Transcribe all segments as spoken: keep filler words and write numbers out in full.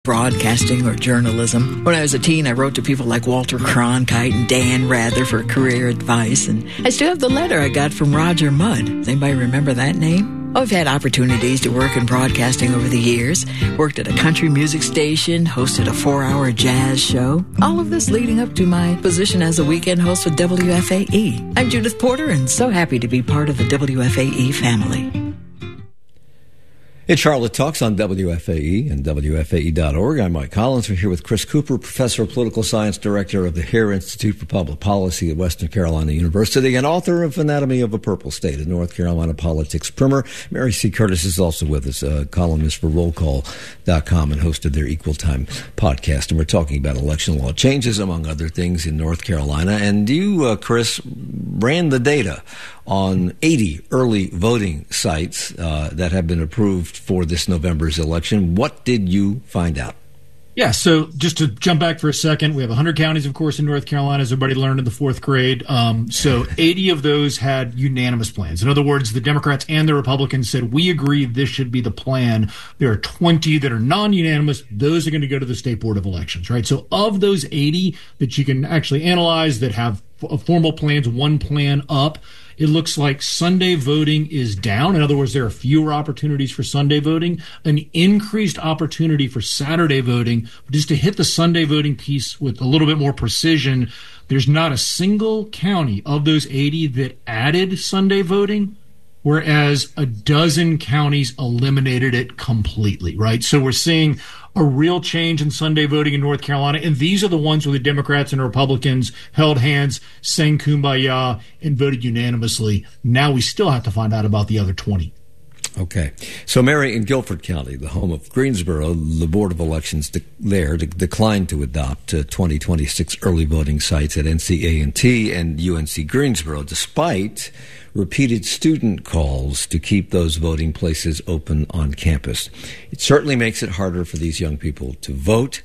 broadcasting or journalism. When I was a teen, I wrote to people like Walter Cronkite and Dan Rather for career advice, and I still have the letter I got from Roger Mudd. Does anybody remember that name? I've had opportunities to work in broadcasting over the years. Worked at a country music station, hosted a four-hour jazz show. All of this leading up to my position as a weekend host with W F A E. I'm Judith Porter, and so happy to be part of the W F A E family. It's Charlotte Talks on W F A E and W F A E dot org. I'm Mike Collins. We're here with Chris Cooper, Professor of Political Science, Director of the Hare Institute for Public Policy at Western Carolina University, and author of Anatomy of a Purple State, a North Carolina politics primer. Mary C. Curtis is also with us, a columnist for roll call dot com and hosted their Equal Time podcast. And we're talking about election law changes, among other things, in North Carolina. And you, uh, Chris, ran the data on eighty early voting sites uh, that have been approved for this November's election. What did you find out? Yeah, so just to jump back for a second, we have one hundred counties, of course, in North Carolina, as everybody learned in the fourth grade. Um, so eighty of those had unanimous plans. In other words, the Democrats and the Republicans said, we agree this should be the plan. There are twenty that are non-unanimous. Those are going to go to the State Board of Elections, right? So of those eighty that you can actually analyze that have formal plans, one plan up, it looks like Sunday voting is down. In other words, there are fewer opportunities for Sunday voting, an increased opportunity for Saturday voting. Just to hit the Sunday voting piece with a little bit more precision, there's not a single county of those eighty that added Sunday voting, whereas a dozen counties eliminated it completely, right? So we're seeing a real change in Sunday voting in North Carolina, and these are the ones where the Democrats and Republicans held hands, sang Kumbaya, and voted unanimously. Now we still have to find out about the other twenty. Okay. So, Mary, in Guilford County, the home of Greensboro, the Board of Elections de- there de- declined to adopt uh, twenty twenty-six early voting sites at N C A and T and U N C Greensboro, despite repeated student calls to keep those voting places open on campus. It certainly makes it harder for these young people to vote,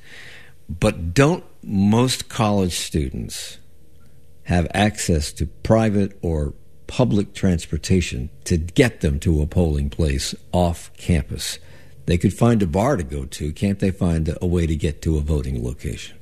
but don't most college students have access to private or public transportation to get them to a polling place off campus? They could find a bar to go to. Can't they find a way to get to a voting location?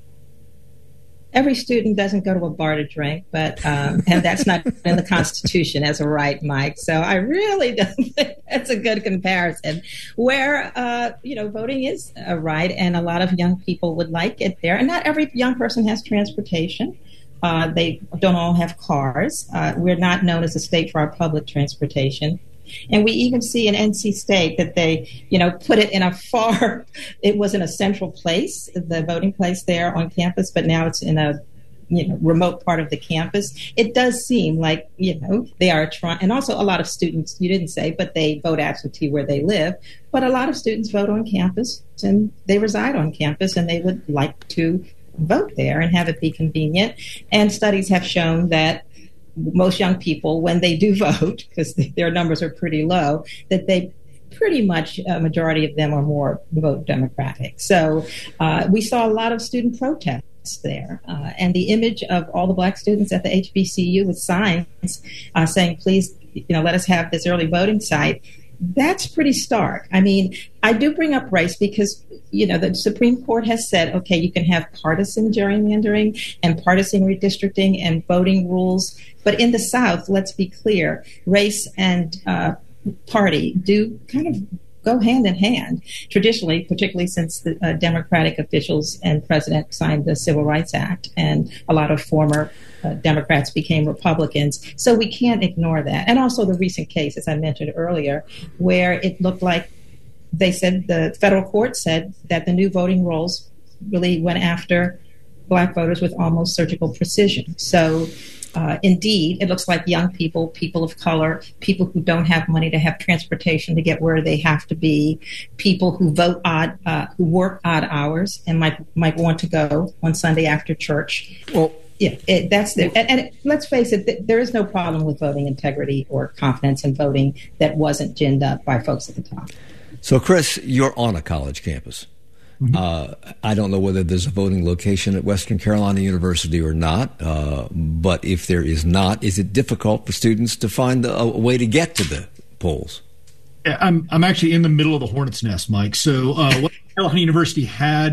Every student doesn't go to a bar to drink, but um, and that's not in the Constitution as a right, Mike. So I really don't think that's a good comparison. Where uh, you know voting is a right, and a lot of young people would like it there, and not every young person has transportation. Uh, they don't all have cars. Uh, we're not known as a state for our public transportation. And we even see in N C State that they, you know, put it in a far, it was in a central place, the voting place there on campus, but now it's in a, you know, remote part of the campus. It does seem like, you know, they are trying, and also a lot of students, you didn't say, but they vote absentee where they live, but a lot of students vote on campus and they reside on campus and they would like to vote there and have it be convenient. And studies have shown that most young people, when they do vote, because their numbers are pretty low, that they pretty much, a majority of them are more vote Democratic. So uh, we saw a lot of student protests there. Uh, and the image of all the black students at the H B C U with signs uh, saying, please, you know, let us have this early voting site, that's pretty stark. I mean, I do bring up race because, you know, the Supreme Court has said, okay, you can have partisan gerrymandering and partisan redistricting and voting rules. But in the South, let's be clear, race and uh, party do kind of go hand in hand traditionally, particularly since the uh, Democratic officials and president signed the Civil Rights Act and a lot of former uh, Democrats became Republicans. So we can't ignore that. And also the recent case, as I mentioned earlier, where it looked like they said the federal court said that the new voting rolls really went after black voters with almost surgical precision. So Uh, indeed, it looks like young people, people of color, people who don't have money to have transportation to get where they have to be, people who vote odd, uh, who work odd hours and might might want to go on Sunday after church. Well, yeah, it, that's the, and, and it, let's face it, th- there is no problem with voting integrity or confidence in voting that wasn't ginned up by folks at the top. So, Chris, you're on a college campus. Mm-hmm. Uh, I don't know whether there's a voting location at Western Carolina University or not, uh, but if there is not, is it difficult for students to find a, a way to get to the polls? I'm I'm actually in the middle of the hornet's nest, Mike. So uh, what Carolina University had